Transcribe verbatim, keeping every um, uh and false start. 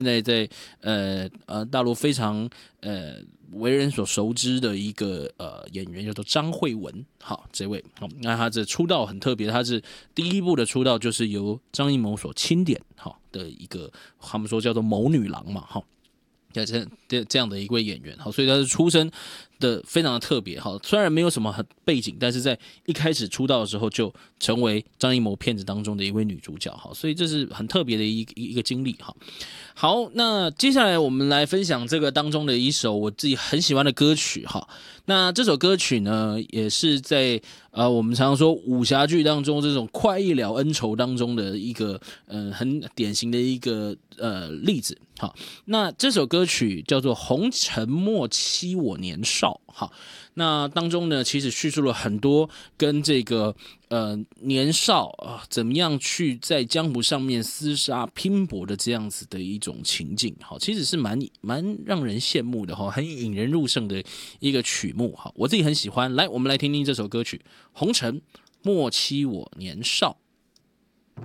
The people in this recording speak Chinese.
现在在呃呃大陆非常呃为人所熟知的一个呃演员叫做张慧雯。好，这位好，那他这出道很特别，他是第一部的出道就是由张艺谋所钦点好的一个，他们说叫做谋女郎嘛，好。这这这样的一位演员，好，所以他是出身的非常的特别，好，虽然没有什么很背景，但是在一开始出道的时候就成为张艺谋片子当中的一位女主角，好，所以这是很特别的一一个经历，好，好，那接下来我们来分享这个当中的一首我自己很喜欢的歌曲，哈，那这首歌曲呢，也是在呃我们常常说武侠剧当中这种快意了恩仇当中的一个呃很典型的一个呃例子，好，那这首歌曲叫做《红尘莫欺我年少》，好，那当中呢，其实叙述了很多跟这个呃年少啊怎么样去在江湖上面厮杀拼搏的这样子的一种情境，好，其实是蛮蛮让人羡慕的哈，很引人入胜的一个曲目，好，我自己很喜欢。来，我们来听听这首歌曲《红尘莫欺我年少》。